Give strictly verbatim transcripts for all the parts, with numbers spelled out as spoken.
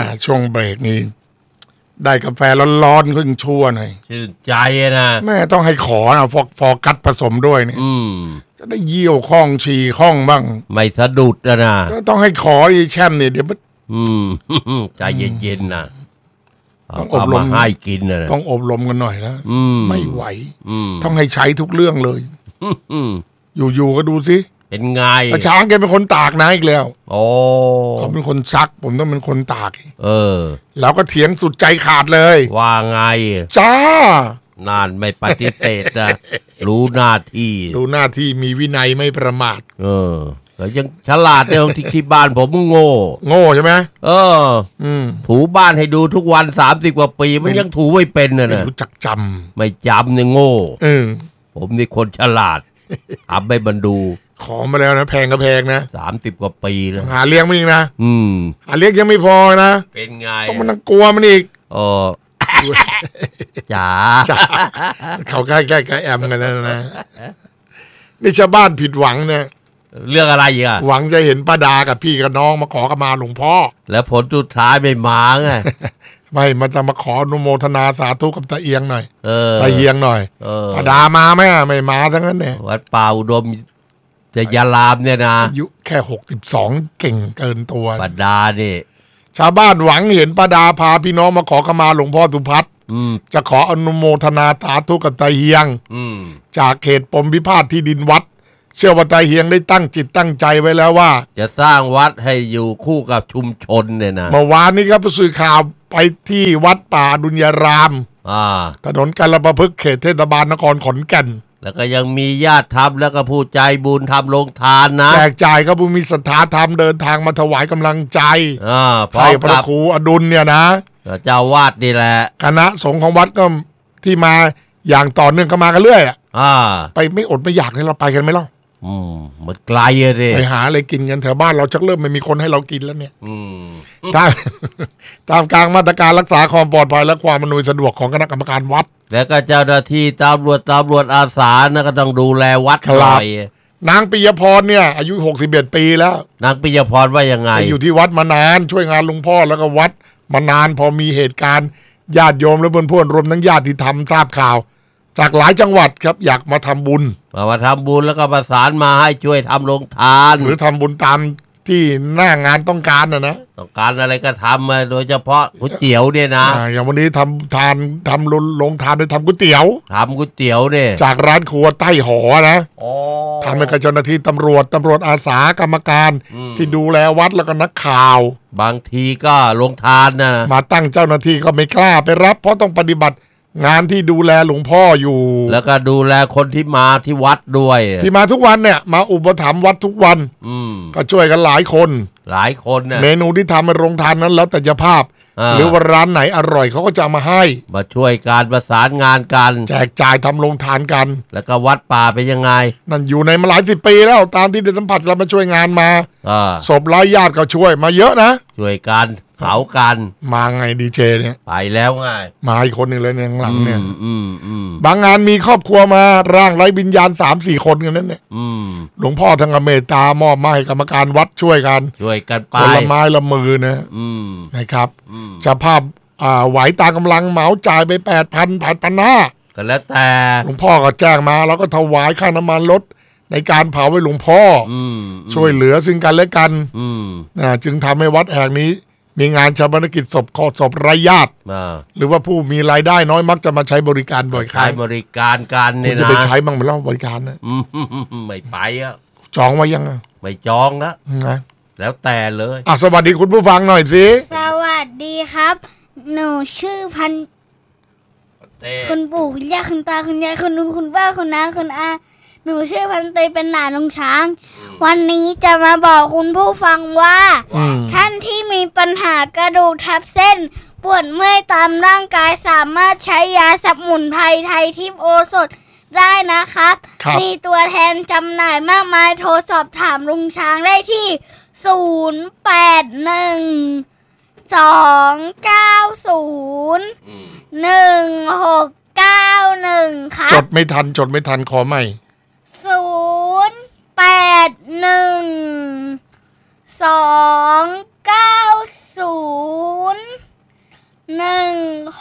มาช่วงเบรกนี้ได้กาแฟร้อนๆขึ้นชั่วหน่อยชื่นใจนะแม่ต้องให้ขอนะฟอกฟอกัสผสมด้วยเนี่ยจะได้เยี่ยวคล่องฉี่คล่องบ้างไม่สะดุดนะต้องให้ขอที่แช่มเนี่ยเดี๋ยวมันใจเย็นๆนะต้องอบรมให้กินนะต้องอบรมกันหน่อยแล้วไม่ไหวต้องให้ใช้ทุกเรื่องเลยอยู่ๆก็ดูสิเป็นไงช้างแกเป็นคนตากนะอีกแล้วโอ้เขาเป็นคนซักผมต้องเป็นคนตากเออแล้วก็เถียงสุดใจขาดเลยว่าไงจ้านานไม่ปฏิเสธนะรู้หน้าที่รู้หน้าที่มีวินัยไม่ประมาทเออแต่ยังฉลาดในที่ที่บ้านผมโง่โง่ใช่ไหมเอออืมถูบ้านให้ดูทุกวันสามสิบกว่าปีมันยังถูไม่เป็นนะไม่รู้จักจำไม่จำเนี่ยโง่เออผมนี่คนฉลาดอับไม่บรรดูขอมาแล้วนะแพงก็แพงนะสามสิบกว่าปีแล้วหาเลี้ยงมันอีกนะอืมหาเลี้ยงยังไม่พอนะเป็นไงต้องมันกลัวมันอีกเออจ๋าเขาใกล้ใกล้ใกล้แอมกันแล้วนะนี่ชาวบ้านผิดหวังเนี่ยเรื่องอะไรอ่ะหวังจะเห็นป้าดากับพี่กับน้องมาขอขมาหลวงพ่อแล้วผลสุดท้ายไม่มาไงไม่มันจะมาขออนุโมทนาสาธุกับตาเอียงหน่อยตาเอียงหน่อยป้าดามาไหมไม่มาทั้งนั้นเนี่ยวัดป่าอุดมจะยาลามเนี่ยนะอายุแค่หกสิบสองเก่งเกินตัวป้าดาเนี่ยชาวบ้านหวังเห็นป้าดาพาพี่น้องมาขอขมาหลวงพ่อสุพัฒน์จะขออนุโมทนาสาธุกับตาเอียงจากเขตปมพิพาทที่ดินวัดเชื่อว่าตาเฮียงได้ตั้งจิตตั้งใจไว้แล้วว่าจะสร้างวัดให้อยู่คู่กับชุมชนเนี่ยนะเมื่อวานนี้ครับผู้สื่อข่าวไปที่วัดป่าดุลยารามถนนกาลประพฤกษ์เขตเทศบาลนครขอนแก่นแล้วก็ยังมีญาติธรรมแล้วก็ผู้ใจบุญทำโรงทานนะแจกจ่ายก็ผู้มีศรัทธาธรรมเดินทางมาถวายกำลังใจให้พระครูอดุลเนี่ยนะเจ้าวาดนี่แหละคณะสงฆ์ของวัดก็ที่มาอย่างต่อเนื่องก็มากันเรื่อยอ่ะไปไม่อดไม่อยากให้เราไปกันไหมเล่าอืมมันไกลเลยไปหาอะไรกินกันแถวบ้านเราชักเริ่มไม่มีคนให้เรากินแล้วเนี่ยอืมตามตามกลางมาตรการรักษาความปลอดภัยและความอำนวยสะดวกของคณะกรรมการวัดแล้วก็เจ้าหน้าที่ตำรวจตำรวจอาสานะก็ต้องดูแลวัดหน่อยนางปิยพรเนี่ยอายุหกสิบเอ็ดปีแล้วนางปิยพรว่ายังไงอยู่ที่วัดมานานช่วยงานหลวงพ่อแล้วก็วัดมานานพอมีเหตุการณ์ญาติโยมและเพื่อนๆรวมทั้งญาติที่ทำทราบข่าวจากหลายจังหวัดครับอยากมาทำบุญมามาทำบุญแล้วก็ประสานมาให้ช่วยทำโรงทานหรือทำบุญตามที่หน้างานต้องการนะนะต้องการอะไรก็ทำมาโดยเฉพาะก๋วยเตี๋ยวเนี่ยนะอย่างวันนี้ทำทานทำโรงทานโดยทำก๋วยเตี๋ยวทำก๋วยเตี๋ยวเนี่ยจากร้านครัวใต้หอนะทำให้กับเจ้าหน้าที่ตำรวจตำรวจอาสากรรมการที่ดูแลวัดแล้วก็นักข่าวบางทีก็โรงทานนะมาตั้งเจ้าหน้าที่ก็ไม่กล้าไปรับเพราะต้องปฏิบัติงานที่ดูแลหลวงพ่ออยู่แล้วก็ดูแลคนที่มาที่วัดด้วยที่มาทุกวันเนี่ยมาอุปถัมภ์วัดทุกวันก็ช่วยกันหลายคนหลายคนเนี่ยเมนูที่ทำในโรงทานนั้นแล้วแต่เจ้าภาพหรือว่าร้านไหนอร่อยเขาก็จะมาให้มาช่วยการประสานงานกันแจกจ่ายทำโรงทานกันแล้วก็วัดป่าเป็นยังไงนั่นอยู่ในมาหลายสิบปีแล้วตามที่ได้สัมผัสเรามาช่วยงานมาศพไร้ญาติก็ช่วยมาเยอะนะช่วยกันเผากันมาไงดีเจเนี่ยไปแล้วไงมาอีกคนหนึ่งเลยในข้างหลังเนี่ยบางงานมีครอบครัวมาร่างไร้วิญญาณสามสี่คนกันนั่นเนี่ยหลวงพ่อทั้งอเมตตามอบมาให้กรรมการวัดช่วยกันช่วยกันไปคนละไม้ละมือนะนะครับเจ้าภาพไหวตามกำลังเหมาจ่ายไปแปดพันแปดพันห้าก็แล้วแต่หลวงพ่อก็แจ้งมาแล้วก็ถวายค่าน้ำมันรถในการเผาไว้หลวงพ่อช่วยเหลือซึ่งกันและกันจึงทำให้วัดแห่งนี้มีงานชาปนกิจศพขอศพไร้ญาติหรือว่าผู้มีรายได้น้อยมักจะมาใช้บริการบ่อยครั้งใช้บริการกันเนี่ยนะจะไปใช้บ้างไหมล่ะบริการนะไม่ไปอ่ะจองไว้ยังไม่จองนะแล้วแต่เลยอ่ะสวัสดีคุณผู้ฟังหน่อยสิสวัสดีครับหนูชื่อพันคุณปู่คุณย่าคุณตาคุณยายคุณลุงคุณป้าคุณน้าคุณอาหนูชื่อพันเตยเป็นหลานลุงช้างวันนี้จะมาบอกคุณผู้ฟังว่าท่านที่มีปัญหากระดูกทับเส้นปวดเมื่อยตามร่างกายสามารถใช้ยาสมุนไพรไทยทิพย์โอสถได้นะครับมีตัวแทนจำหน่ายมากมายโทรสอบถามลุงช้างได้ที่ศูนย์ แปด หนึ่ง สอง เก้า ศูนย์ หนึ่ง หก เก้า หนึ่งครับจดไม่ทันจดไม่ทันขอใหม่ศูนย์ แปด หนึ่ง สอง เก้า ศูนย์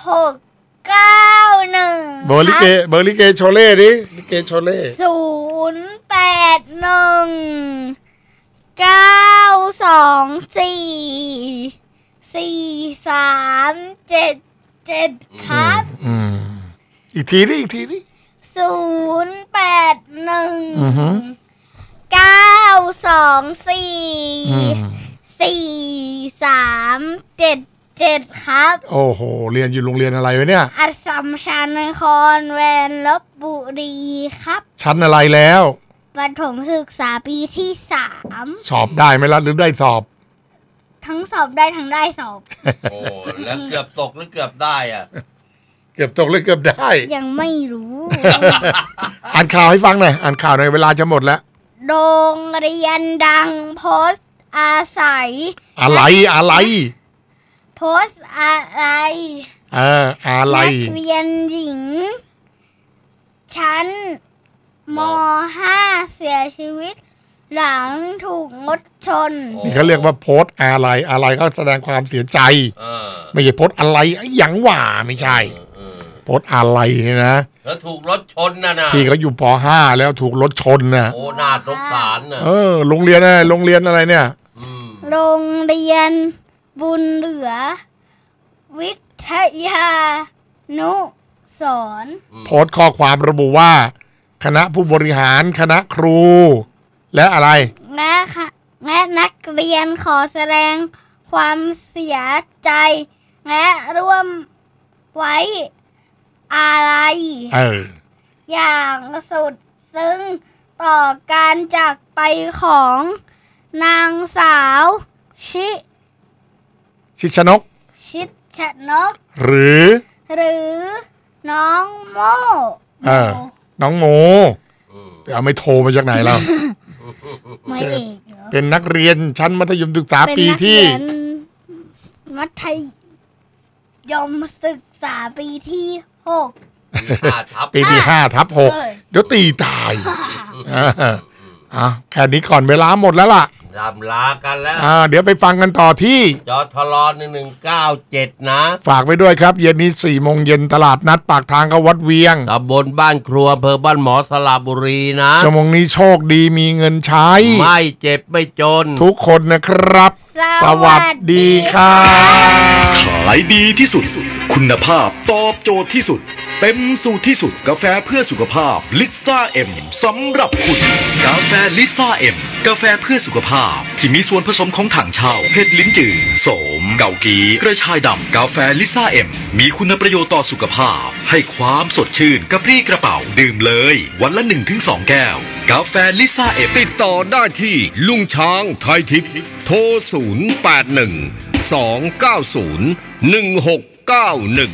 หกเก้าหนึ่งเบอร์ลิเกเบอร์ลิเกโชเล่ดิลิเกโชเล่ศูนย์แปดหนึ่งเก้าสองสี่สี่สามเจ็ดเจ็ดครับอืมอีกทีดิอีกทีดิศูนย์แปดหนึ่งเก้าสองสี่สี่สามเจ็ดเจ็ดครับโอ้โหเรียนอยู่โรงเรียนอะไรวะเนี่ยอัสสัมชัญนครแวนลบบุรีครับชั้นอะไรแล้วประถมศึกษาปีที่สามสอบได้ไหมล่ะหรือได้สอบทั้งสอบได้ทั้งได้สอบโอ้แล้วเกือบตกหรือเกือบได้อ่ะเกือบตกหรือเกือบได้ยังไม่รู้อ่านข่าวให้ฟังหน่อยอ่านข่าวหน่อยเวลาจะหมดแล้วโรงเรียนดังโพสต์อาศัยอะไรอะไรโพสต์อะไรเอออะไรนักเรียนหญิงชั้นม.ห้า เสียชีวิตหลังถูกรถชนนี่เขาเรียกว่าโพสต์อะไรอะไรก็แสดงความเสียใจไม่ใช่โพสต์อะไรหยังหว่าไม่ใช่โพสต์อะไรเนี่ยนะแล้วถูกรถชนน่ะนะพี่เขาอยู่ป.ห้า แล้วถูกรถชนน่ะโอ้น่าสงสารน่ะเออโรงเรียนอะไรโรงเรียนอะไรเนี่ยโรงเรียนบุญเหลือวิทยานุสรณ์โพสต์ข้อความระบุว่าคณะผู้บริหารคณะครูและอะไรและค่ะและนักเรียนขอแสดงความเสียใจและร่วมไว้อาลัยเอออย่างสุดซึ้งต่อการจากไปของนางสาวชิชิชนกชิชนกหรือหรือน้องโมเออน้องโมไปเอาไม่โทรมาจากไหนแล้วไม่เอกเป็นนักเรียนชั้นมัธยมศึกษาปีที่มัธยมศึกษาปีที่หกปีที่ห้าทับหกเดี๋ยวตีตายอ่ะแค่นี้ก่อนเวลาหมดแล้วล่ะลำลากันแล้วอ่าเดี๋ยวไปฟังกันต่อที่จทลหนึ่งหนึ่งเก้าเจ็ดนะฝากไว้ด้วยครับเย็นนี้สี่โมงเย็นตลาดนัดปากทางเข้าวัดเวียงตำบลบ้านครัวอำเภอบ้านหมอสระบุรีนะชั่วโมงนี้โชคดีมีเงินใช้ไม่เจ็บไม่จนทุกคนนะครับสวัสดีครับขายดีที่สุดคุณภาพตอบโจทย์ที่สุดเต็มสูตรที่สุดกาแฟเพื่อสุขภาพลิซ่าเอ็มสำหรับคุณกาแฟลิซ่าเอ็มกาแฟเพื่อสุขภาพที่มีส่วนผสมของถังเช่าเห็ดลิ้นจือโสมเกากีกระชายดำกาแฟลิซ่าเอ็มมีคุณประโยชน์ต่อสุขภาพให้ความสดชื่นกระปรี้กระเป๋าดื่มเลยวันละ หนึ่งถึงสอง แก้วกาแฟลิซ่าเอ็มติดต่อได้ที่ลุงช้างไทยทิพย์โทรศูนย์ แปด หนึ่ง สอง เก้า ศูนย์ หนึ่ง หก เก้า หนึ่ง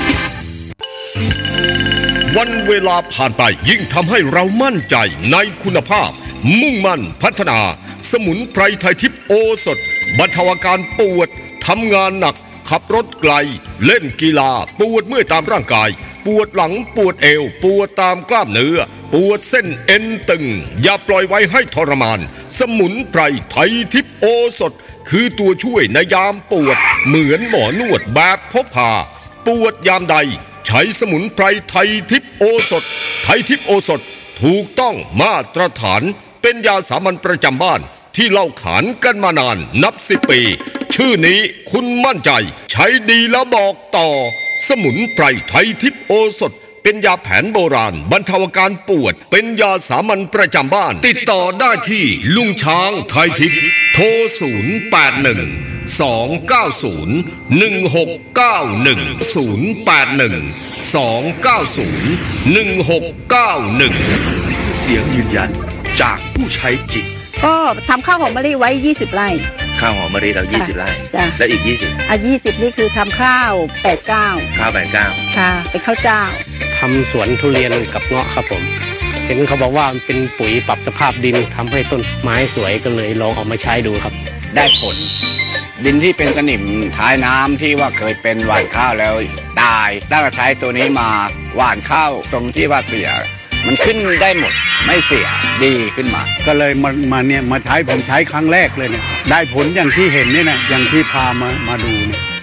วันเวลาผ่านไปยิ่งทำให้เรามั่นใจในคุณภาพมุ่งมั่นพัฒนาสมุนไพรไทยทิพย์โอสถบรรเทาอาการปวดทำงานหนักขับรถไกลเล่นกีฬาปวดเมื่อยตามร่างกายปวดหลังปวดเอวปวดตามกล้ามเนื้อปวดเส้นเอ็นตึงอย่าปล่อยไว้ให้ทรมานสมุนไพรไทยทิพย์โอสถคือตัวช่วยในยามปวดเหมือนหมอนวดแบบพกพาปวดยามใดใช้สมุนไพรไทยทิพย์โอสถไทยทิพย์โอสถถูกต้องมาตรฐานเป็นยาสามัญประจำบ้านที่เล่าขานกันมานานนับสิบปีชื่อนี้คุณมั่นใจใช้ดีแล้วบอกต่อสมุนไพรไทยทิพย์โอสถเป็นยาแผนโบราณบรรเทาอาการปวดเป็นยาสามัญประจำบ้านติดต่อได้ที่ลุงช้างไทยทิพย์โทรศูนย์ แปด หนึ่ง สอง เก้า ศูนย์ หนึ่ง หก เก้า หนึ่ง ศูนย์ แปด หนึ่ง สอง เก้า ศูนย์ หนึ่ง หก เก้า หนึ่งเสียงยืนยันจากผู้ใช้จริงก็ทำข้าวหอมมะลิไว้ยี่สิบไร่ข้าวหอมมะลิเรายี่สิบไร่แล้วอีกยี่สิบอ่ะยี่สิบนี่คือทำข้าวแปดเก้าข้าวแปดเก้าค่ะเป็นข้าวเจ้าทำสวนทุเรียนกับเงาะครับผมเห็นเขาบอกว่ามันเป็นปุ๋ยปรับสภาพดินทำให้ต้นไม้สวยก็เลยลองเอามาใช้ดูครับได้ผลดินที่เป็นสนิมท้ายน้ำที่ว่าเคยเป็นหว่านข้าวแล้วตายตั้งแต่ใช้ตัวนี้มาหว่านข้าวตรงที่ว่าเสียมันขึ้นได้หมดไม่เสียดีขึ้นมาก็เลยมามาเนี่ยมาใช้ผมใช้ครั้งแรกเลยเนี่ยได้ผลอย่างที่เห็นเนี่ยนะอย่างที่พามามาดูเนี่ย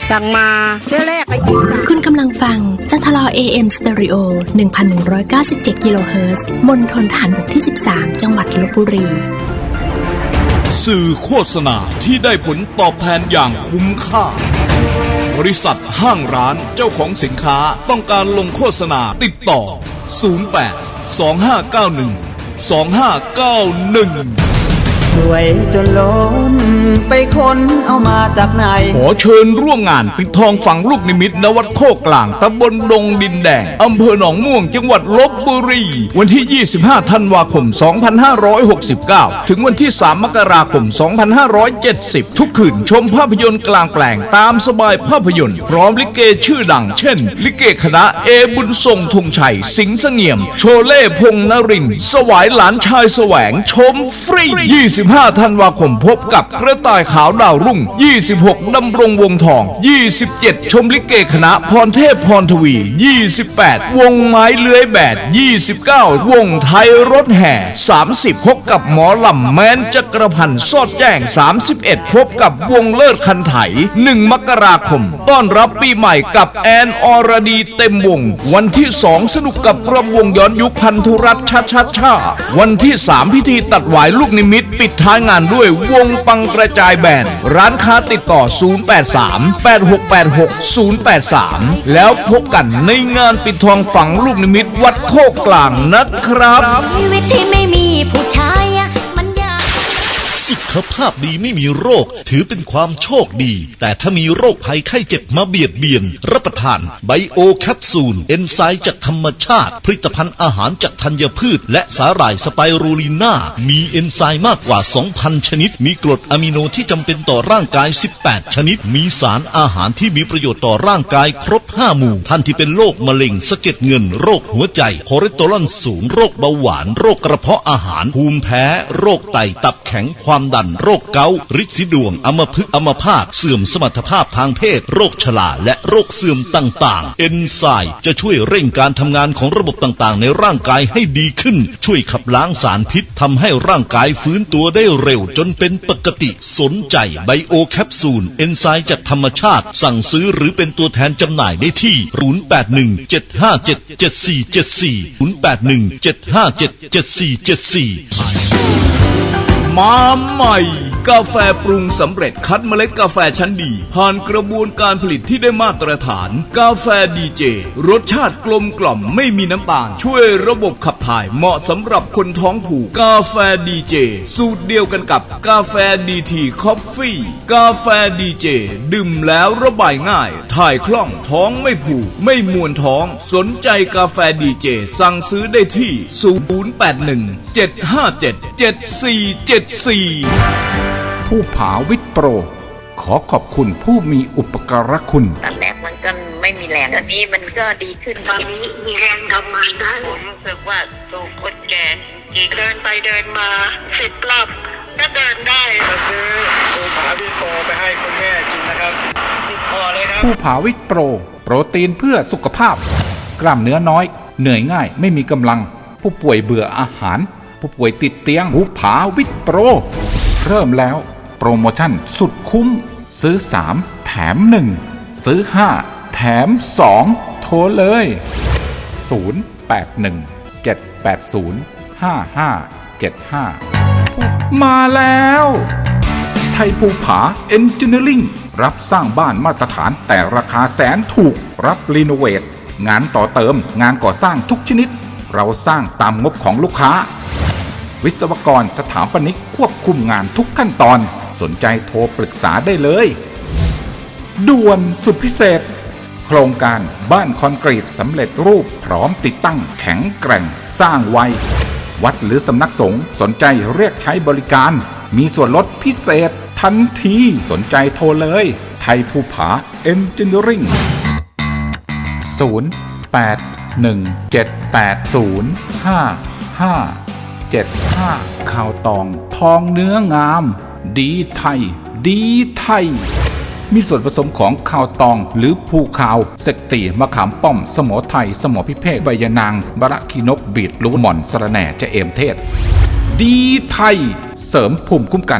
สั่งมาเที่ยวแรกก็ยิงคุณกำลังฟังจัทลอ เอ เอ็ม Stereo หนึ่งพันหนึ่งร้อยเก้าสิบเจ็ด กิโลเฮิรตซ์มณฑลทหารบกที่สิบสามจังหวัดลพบุรีสื่อโฆษณาที่ได้ผลตอบแทนอย่างคุ้มค่าบริษัทห้างร้านเจ้าของสินค้าต้องการลงโฆษณาติดต่อศูนย์ แปด สอง ห้า เก้า หนึ่ง สอง ห้า เก้า หนึ่งสวยจนล้นไปค้นเอามาจากไหนขอเชิญร่วมงานปิดทองฝังลูกนิมิตณวัดโคกลางตำบลดงดินแดงอำเภอหนองม่วงจังหวัดลพบุรีวันที่ยี่สิบห้าธันวาคมสองพันห้าร้อยหกสิบเก้าถึงวันที่สามมกราคมสองพันห้าร้อยเจ็ดสิบทุกคืนชมภาพยนตร์กลางแปลงตามสบายภาพยนตร์พร้อมลิเกชื่อดังเช่นลิเกคณะเอบุญทรงธงชัยสิงห์เสงี่ยมโชเล่พงษ์นรินทร์สวายหลานชายแสวงชมฟรียี่สิบห้าธันวาคมพบกับกระต่ายขาวดาวรุ่งยี่สิบหกดำรงวงทองยี่สิบเจ็ดชมลิเกคณะพรเทพพรทวียี่สิบแปดวงไม้เลื้อยแบดยี่สิบเก้าวงไทยรถแห่สามสิบพบกับหมอลำแมนจักรพันธ์สอดแจ้งสามสิบเอ็ดพบกับวงเลิศคันไถหนึ่งมกราคมต้อนรับปีใหม่กับแอนอรดีเต็มวงวันที่สองสนุกกับรำวงย้อนยุคพันธุรัตน์ชัดชัดชาวันที่สามพิธีตัดหวายลูกนิมิตปิดท้ายงานด้วยวงปังกระจายแบนร้านค้าติดต่อศูนย์ แปด สาม แปด หก แปด หก ศูนย์ แปด สามแล้วพบกันในงานปิดทองฝังลูกนิมิตวัดโคกกลางนะครับชีวิตที่ไม่มีผู้ชายมันยากสุขภาพดีไม่มีโรคถือเป็นความโชคดีแต่ถ้ามีโรคภัยไข้เจ็บมาเบียดเบียนรับประทานไบโอแคปซูลเอนไซม์จากธรรมชาติผลิตภัณฑ์อาหารจากธัญพืชและสาหร่ายสไปรูลิน่ามีเอนไซม์มากกว่า สองพัน ชนิดมีกรดอะมิโนที่จำเป็นต่อร่างกายสิบแปดชนิดมีสารอาหารที่มีประโยชน์ต่อร่างกายครบห้าหมู่ท่านที่เป็นโรคมะเร็งสะเก็ดเงินโรคหัวใจคอเลสเตอรอลสูงโรคเบาหวานโรคกระเพาะอาหารภูมิแพ้โรคไตตับแข็งความดันโรคเกาต์ฤทธิ์สีดวงอัมพฤกษ์อัมพาตเสื่อมสมรรถภาพทางเพศโรคชราและโรคเสื่อมต่างๆเอนไซม์จะช่วยเร่งการทำงานของระบบต่างๆในร่างกายให้ดีขึ้นช่วยขับล้างสารพิษทำให้ร่างกายฟื้นตัวได้เร็วจนเป็นปกติสนใจไบโอแคปซูลเอนไซม์จากธรรมชาติสั่งซื้อหรือเป็นตัวแทนจำหน่ายได้ที่ศูนย์ แปด หนึ่ง เจ็ด ห้า เจ็ด เจ็ด สี่ เจ็ด สี่ ศูนย์ แปด หนึ่ง เจ็ด ห้า เจ็ด เจ็ด สี่ เจ็ด สี่มาใหม่กาแฟปรุงสำเร็จคัดเมล็ดกาแฟชั้นดีผ่านกระบวนการผลิตที่ได้มาตรฐานกาแฟดีเจรสชาติกลมกล่อมไม่มีน้ำตาลช่วยระบบขับถ่ายเหมาะสำหรับคนท้องผูกกาแฟดีเจสูตรเดียวกันกับกาแฟดีทีคอฟฟี่กาแฟดีเจดื่มแล้วระบายง่ายถ่ายคล่องท้องไม่ผูกไม่มวนท้องสนใจกาแฟดีเจสั่งซื้อได้ที่ศูนย์ แปด หนึ่ง เจ็ด ห้า เจ็ด เจ็ด สี่ เจ็ด สี่ผู้ผาวิทย์โปรขอขอบคุณผู้มีอุปการะคุณตอนแรกมันก็ไม่มีแรงตอนนี้มันก็ดีขึ้นตอนนี้มีแรงทำงานได้ผมรู้สึกว่าตัวคนแก่จริงเดินไปเดินมาสิบรอบก็เดินได้มาซื้อผู้ผาวิทย์โปรไปให้คุณแม่กินนะครับสิบพอเลยครับผู้ผาวิทย์โปรโปรตีนเพื่อสุขภาพกล้ามเนื้อน้อยเหนื่อยง่ายไม่มีกำลังผู้ป่วยเบื่ออาหารผู้ป่วยติดเตียงผู้ผาวิทย์โปรเริ่มแล้วโปรโมชั่นสุดคุ้มซื้อสามแถมหนึ่งซื้อห้าแถมสองโทรเลยศูนย์ แปด หนึ่ง เจ็ด แปด ศูนย์ ห้า ห้า เจ็ด ห้ามาแล้วไทยภูผาเอนจิเนียริ่งรับสร้างบ้านมาตรฐานแต่ราคาแสนถูกรับรีโนเวทงานต่อเติมงานก่อสร้างทุกชนิดเราสร้างตามงบของลูกค้าวิศวกรสถาปนิกควบคุมงานทุกขั้นตอนสนใจโทรปรึกษาได้เลยด่วนสุดพิเศษโครงการบ้านคอนกรีตสำเร็จรูปพร้อมติดตั้งแข็งแกร่งสร้างไววัดหรือสำนักสงฆ์สนใจเรียกใช้บริการมีส่วนลดพิเศษทันทีสนใจโทรเลยไทยภูผาเอนจิเนียริ่งศูนย์ แปด หนึ่ง เจ็ด แปด ศูนย์ ห้า ห้า เจ็ด ห้าข้าวตองทองเนื้องามดีไทยดีไทยมีส่วนผสมของข้าวตองหรือภูขาวเสกตีมะขามป้อมสมอไทยสมอพิเภกใบยะนางบะระคีนกบีดลูหม่อนสะระแหน่จะเอมเทศดีไทยเสริมภูมิคุ้มกัน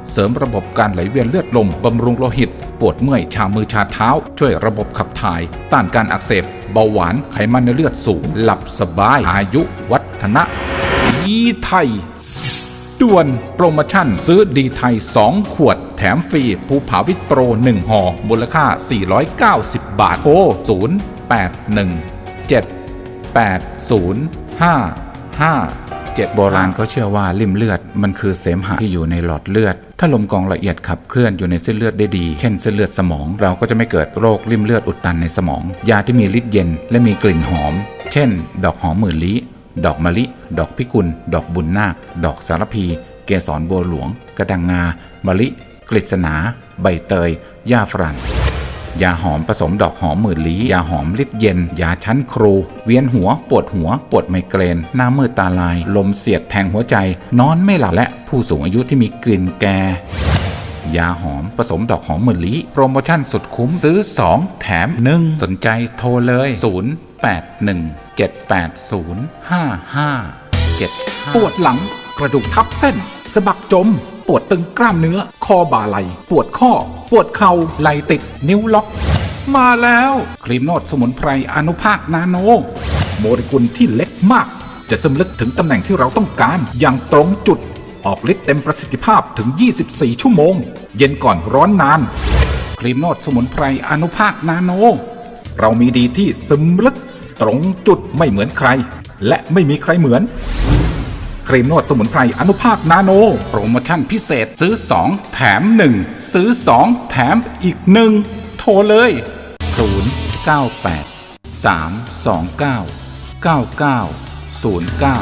เสริมระบบการไหลเวียนเลือดลมบำรุงโลหิตปวดเมื่อยชามือชาเท้าช่วยระบบขับถ่ายต้านการอักเสบเบาหวานไขมันในเลือดสูงหลับสบายอายุวัฒนะดีไทยด่วนโปรโมชั่นซื้อดีไทยสองขวดแถมฟรีภูผาวิตโปรหนึ่งห่อมูลค่าสี่ร้อยเก้าสิบบาทโทรศูนย์ แปด หนึ่ง เจ็ด แปด ศูนย์ ห้า ห้า เจ็ดโบราณเขาเชื่อว่าลิ่มเลือดมันคือเสมหะที่อยู่ในหลอดเลือดถ้าลมกรองละเอียดขับเคลื่อนอยู่ในเส้นเลือดได้ดีเช่นเส้นเลือดสมองเราก็จะไม่เกิดโรคลิ่มเลือดอุดตันในสมองยาที่มีฤทธิ์เย็นและมีกลิ่นหอมเช่นดอกหอมหมื่นลี้ดอกมะลิดอกพิกุลดอกบุญนาคดอกสารพีเกสรบัวหลวงกระดังงามะลิกฤษณาใบเตยหญ้าฝรั่งยาหอมผสมดอกหอมหมื่นลี้ยาหอมฤทธิ์เย็นยาชั้นครูเวียนหัวปวดหัวปวดไมเกรนหน้ามืดตาลายลมเสียดแทงหัวใจนอนไม่หลับและผู้สูงอายุที่มีกลิ่นแก่ยาหอมผสมดอกหอมหมื่นลี้โปรโมชั่นสุดคุ้มซื้อสองแถมหนึ่งสนใจโทรเลยศูนย์ แปด หนึ่ง เจ็ด แปด ศูนย์ ห้า ห้า เจ็ดปวดหลังกระดูกทับเส้นสะบักจมปวดตึงกล้ามเนื้อคอบ่าไหล่ปวดข้อปวดเข่าไหล่ติดนิ้วล็อกมาแล้วครีมนวดสมุนไพรอนุภาคนาโนโมเลกุลที่เล็กมากจะซึมลึกถึงตำแหน่งที่เราต้องการอย่างตรงจุดออกฤทธิ์เต็มประสิทธิภาพถึงยี่สิบสี่ชั่วโมงเย็นก่อนร้อนนานครีมนวดสมุนไพรอนุภาคนาโนเรามีดีที่ซึมลึกตรงจุดไม่เหมือนใครและไม่มีใครเหมือนครีมนวดสมุนไพรอนุภาคนาโนโปรโมชั่นพิเศษซื้อสองแถมหนึ่งซื้อสองแถมอีกหนึ่งโทรเลยศูนย์ เก้า แปด สาม สอง เก้า เก้า เก้า ศูนย์ เก้า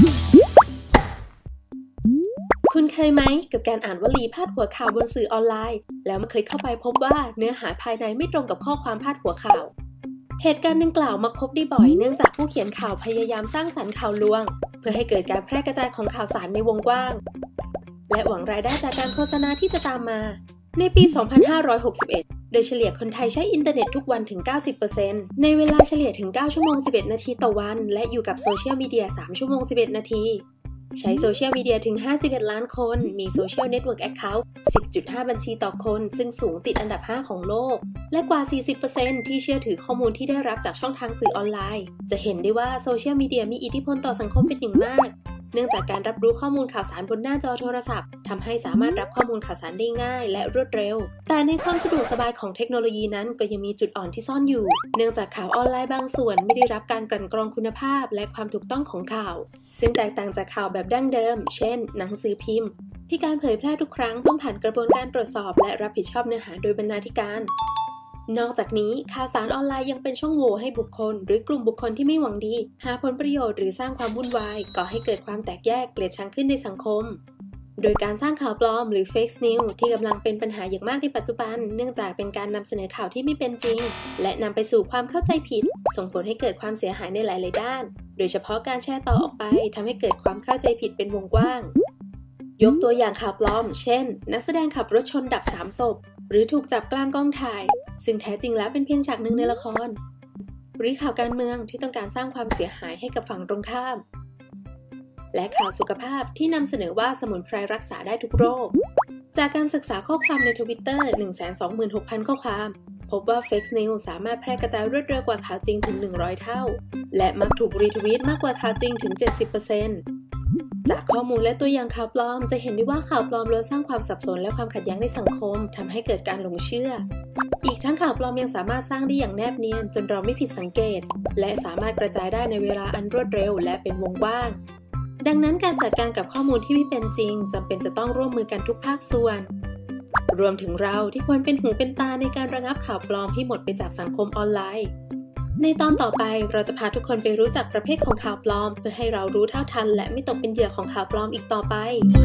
คุณเคยไหมกับการอ่านวลีพาดหัวข่าวบนสื่อออนไลน์แล้วมาคลิกเข้าไปพบว่าเนื้อหาภายในไม่ตรงกับข้อความพาดหัวข่าวเหตุการณ์ดังกล่าวมักพบได้บ่อยเนื่องจากผู้เขียนข่าวพยายามสร้างสรรค์ข่าวลวงเพื่อให้เกิดการแพร่กระจายของข่าวสารในวงกว้างและหวังรายได้จากการโฆษณาที่จะตามมาในปี สองพันห้าร้อยหกสิบเอ็ด โดยเฉลี่ยคนไทยใช้อินเทอร์เน็ตทุกวันถึง เก้าสิบเปอร์เซ็นต์ ในเวลาเฉลี่ยถึง เก้า ชั่วโมง สิบเอ็ด นาทีต่อวันและอยู่กับโซเชียลมีเดีย สาม ชั่วโมง สิบเอ็ด นาทีใช้โซเชียลมีเดียถึงห้าสิบเอ็ดล้านคนมีโซเชียลเน็ตเวิร์กแอคเคาท์ สิบจุดห้า บัญชีต่อคนซึ่งสูงติดอันดับห้าของโลกและกว่า สี่สิบเปอร์เซ็นต์ ที่เชื่อถือข้อมูลที่ได้รับจากช่องทางสื่อออนไลน์จะเห็นได้ว่าโซเชียลมีเดียมีอิทธิพลต่อสังคมเป็นอย่างมากเนื่องจากการรับรู้ข้อมูลข่าวสารบนหน้าจอโทรศัพท์ทำให้สามารถรับข้อมูลข่าวสารได้ง่ายและรวดเร็วแต่ในความสะดวกสบายของเทคโนโลยีนั้นก็ยังมีจุดอ่อนที่ซ่อนอยู่เนื่องจากข่าวออนไลน์บางส่วนไม่ได้รับการกลั่นกรองคุณภาพและความถูกต้องของข่าวซึ่งแตกต่างจากข่าวแบบดั้งเดิมเช่นหนังสือพิมพ์ที่การเผยแพร่ทุกครั้งต้องผ่านกระบวนการตรวจสอบและรับผิดชอบเนื้อหาโดยบรรณาธิการนอกจากนี้ข่าวสารออนไลน์ยังเป็นช่องโหว่ให้บุคคลหรือกลุ่มบุคคลที่ไม่หวังดีหาผลประโยชน์หรือสร้างความวุ่นวายก่อให้เกิดความแตกแยกเกลียดชังขึ้นในสังคมโดยการสร้างข่าวปลอมหรือ Fake News ที่กำลังเป็นปัญหาอย่างมากในปัจจุบันเนื่องจากเป็นการนำเสนอข่าวที่ไม่เป็นจริงและนำไปสู่ความเข้าใจผิดส่งผลให้เกิดความเสียหายในหลายๆด้านโดยเฉพาะการแชร์ต่อออกไปทำให้เกิดความเข้าใจผิดเป็นวงกว้างยกตัวอย่างข่าวปลอมเช่นนักแสดงขับรถชนดับสามศพหรือถูกจับกลางกล้องถ่ายซึ่งแท้จริงแล้วเป็นเพียงฉากหนึ่งในละครหรือข่าวการเมืองที่ต้องการสร้างความเสียหายให้กับฝั่งตรงข้ามและข่าวสุขภาพที่นำเสนอว่าสมุนไพรรักษาได้ทุกโรคจากการศึกษาข้อความใน Twitter หนึ่งแสนสองหมื่นหกพัน ข้อความพบว่า Fake News สามารถแพร่กระจายรวดเร็วกว่าข่าวจริงถึงหนึ่งร้อยเท่าและมักถูกรีทวีตมากกว่าข่าวจริงถึง เจ็ดสิบเปอร์เซ็นต์ จากข้อมูลและตัวอย่างข่าวปลอมจะเห็นได้ว่าข่าวปลอมล้วนสร้างความสับสนและความขัดแย้งในสังคมทำให้เกิดการหลงเชื่ออีกทั้งข่าวปลอมยังสามารถสร้างได้อย่างแนบเนียนจนเราไม่ผิดสังเกตและสามารถกระจายได้ในเวลาอันรวดเร็วและเป็นวงกว้างดังนั้นการจัดการกับข้อมูลที่ไม่เป็นจริงจำเป็นจะต้องร่วมมือกันทุกภาคส่วนรวมถึงเราที่ควรเป็นหูเป็นตาในการระงับข่าวปลอมให้หมดไปจากสังคมออนไลน์ในตอนต่อไปเราจะพาทุกคนไปรู้จักประเภทของข่าวปลอมเพื่อให้เรารู้เท่าทันและไม่ตกเป็นเหยื่อของข่าวปลอมอีกต่อไป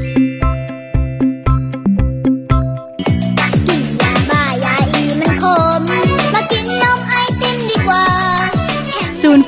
กินยาบ้ายาอีมันขมมากินนมไอติมดีกว่าศูนย์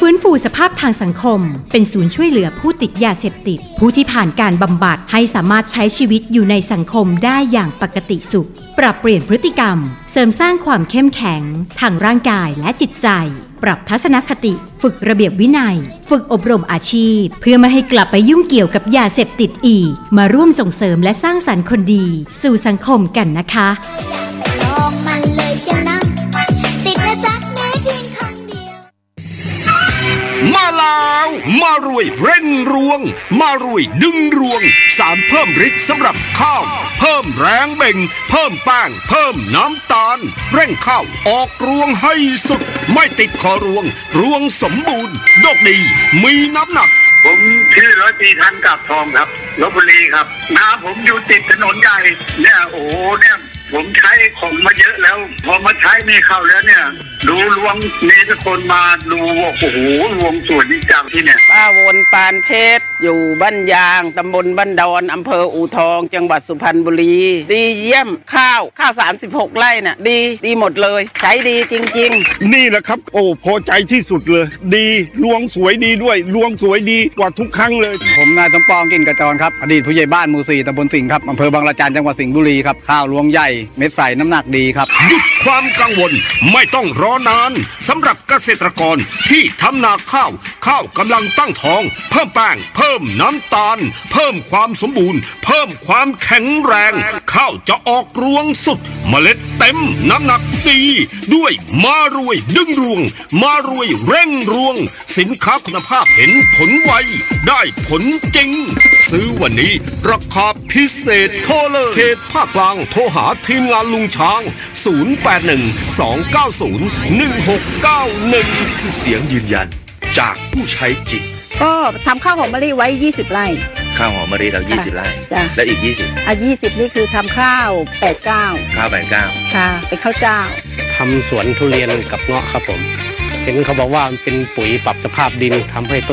ฟื้นฟูสภาพทางสังคมเป็นศูนย์ช่วยเหลือผู้ติดยาเสพติดผู้ที่ผ่านการบำบัดให้สามารถใช้ชีวิตอยู่ในสังคมได้อย่างปกติสุขปรับเปลี่ยนพฤติกรรมเสริมสร้างความเข้มแข็งทางร่างกายและจิตใจปรับทัศนคติฝึกระเบียบวินัยฝึกอบรมอาชีพเพื่อไม่ให้กลับไปยุ่งเกี่ยวกับยาเสพติดอีกมาร่วมส่งเสริมและสร้างสรรค์คนดีสู่สังคมกันนะคะลองมันเลยชนะติดนะจ๊ะแม้เพียงครั้งเดียวมาแล้วมารวยเร่งรวงมารวยดึงรวงสารเพิ่มฤทธิ์สำหรับข้าวเพิ่มแรงเบ่งเพิ่มแป้งเพิ่มน้ำตาลเร่งข้าวออกรวงให้สุดไม่ติดคอรวงรวงสมบูรณ์ดกดีมีน้ำหนักผมชื่อร้อยตรีทันกับทองครับลพบุรีครับน้าผมอยู่ติดถนนใหญ่เนี่ยโอ้เนี่ยผมใช้ของมาเยอะแล้วพอมาใช้นี่เข้าแล้วเนี่ยดูรวงมีทุกคนมาดูว่าโอ้โหรวงสวยดีจังที่เนี่ยป้าวนปานเพชรอยู่บ้านยางตำบลบ้านดอนอำเภออู่ทองจังหวัดสุพรรณบุรีดีเยี่ยมข้าวข้าวสามสิบหกไร่น่ะดีดีหมดเลยใช้ดีจริงๆนี่แหละครับโอ้พอใจที่สุดเลยดีรวงสวยดีด้วยรวงสวยดีกว่าทุกครั้งเลยผมนายสมปองกินกระจรครับอดีตผู้ใหญ่บ้านหมู่สี่ตำบลสิงห์ครับอำเภอบางละจันจังหวัดสิงห์บุรีครับข้าวรวงใหญ่เม็ดใสน้ำหนักดีครับหยุดความกังวลไม่ต้องรอนานสำหรับเกษตรกรที่ทำนาข้าวข้าวกำลังตั้งท้องเพิ่มแป้งเพิ่มน้ำตาลเพิ่มความสมบูรณ์เพิ่มความแข็งแรงข้าวจะออกรวงสุดเมล็ดเต็มน้ำหนักดีด้วยมารวยดึงรวงมารวยเร่งรวงสินค้าคุณภาพเห็นผลไวได้ผลจริงซื้อวันนี้ราคาพิเศษโทรเลยเขตภาคกลางโทรหาทีมงานลุงช้างศูนย์ แปด หนึ่ง สอง เก้า ศูนย์ หนึ่ง หก เก้า หนึ่งคือเสียงยืนยันจากผู้ใช้จริงก็ทำข้าวหอมมะลิไว้ยี่สิบไร่ข้าวหอมมะลิเรายี่สิบไร่และอีกยี่สิบอ่ะยี่สิบนี่คือทำข้าวแปดเก้าข้าวแปดเก้าค่ะเป็นข้าวเจ้าทำสวนทุเรียนกับเงาะครับผมเห็นเขาบอกว่ามันเป็นปุ๋ยปรับสภาพดินทำให้ต้น